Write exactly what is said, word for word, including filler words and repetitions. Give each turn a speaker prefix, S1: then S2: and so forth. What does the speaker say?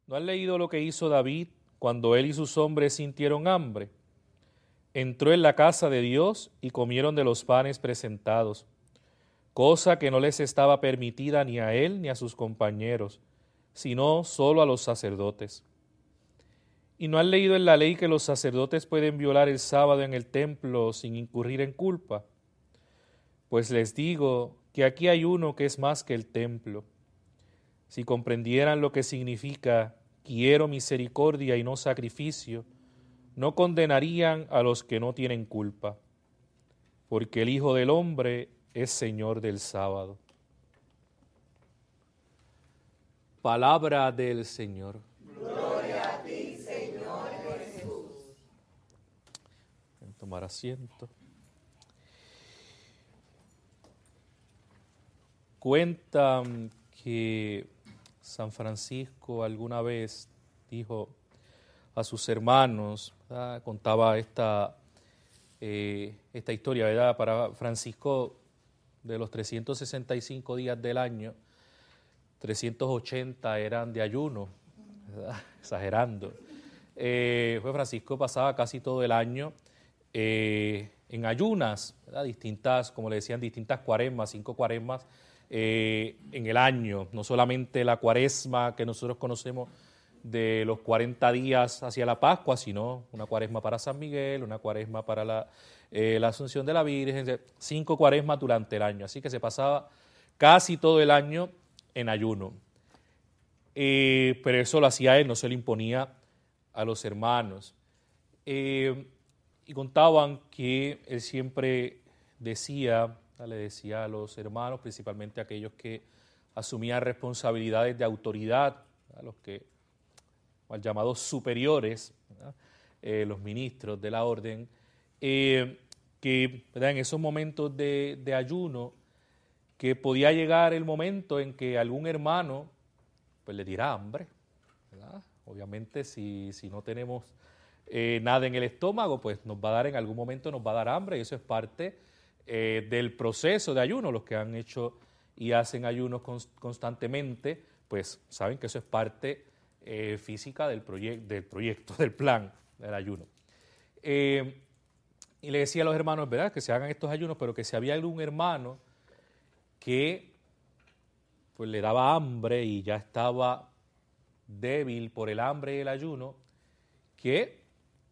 S1: ¿No has leído lo que hizo David cuando él y sus hombres sintieron hambre? Entró en la casa de Dios y comieron de los panes presentados, cosa que no les estaba permitida ni a él ni a sus compañeros, sino solo a los sacerdotes. ¿Y no has leído en la ley que los sacerdotes pueden violar el sábado en el templo sin incurrir en culpa? Pues les digo que aquí hay uno que es más que el templo. Si comprendieran lo que significa quiero misericordia y no sacrificio, no condenarían a los que no tienen culpa, porque el Hijo del Hombre es Señor del sábado. Palabra del Señor.
S2: Gloria a ti, Señor Jesús.
S1: Pueden tomar asiento. Cuentan que San Francisco alguna vez dijo a sus hermanos, ¿verdad? Contaba esta, eh, esta historia, ¿verdad? Para Francisco, de los trescientos sesenta y cinco días del año, trescientos ochenta eran de ayuno, ¿verdad? Exagerando. Eh, pues Francisco pasaba casi todo el año eh, en ayunas, ¿verdad? Distintas, como le decían, distintas cuaresmas, cinco cuaresmas eh, en el año, no solamente la cuaresma que nosotros conocemos de los cuarenta días hacia la Pascua, sino una cuaresma para San Miguel, una cuaresma para la, eh, la Asunción de la Virgen, cinco cuaresmas durante el año, así que se pasaba casi todo el año en ayuno. Eh, pero eso lo hacía él, no se lo imponía a los hermanos. Eh, y contaban que él siempre decía, le decía a los hermanos, principalmente a aquellos que asumían responsabilidades de autoridad, a los que mal llamados superiores, eh, los ministros de la orden, eh, que ¿verdad? En esos momentos de, de ayuno, que podía llegar el momento en que algún hermano pues le diera hambre, ¿verdad? Obviamente si, si no tenemos eh, nada en el estómago, pues nos va a dar en algún momento, nos va a dar hambre, y eso es parte eh, del proceso de ayuno. Los que han hecho y hacen ayunos const- constantemente, pues saben que eso es parte eh, física del, proye- del proyecto, del plan del ayuno. Eh, y le decía a los hermanos, ¿verdad?, que se hagan estos ayunos, pero que si había algún hermano que pues le daba hambre y ya estaba débil por el hambre y el ayuno, que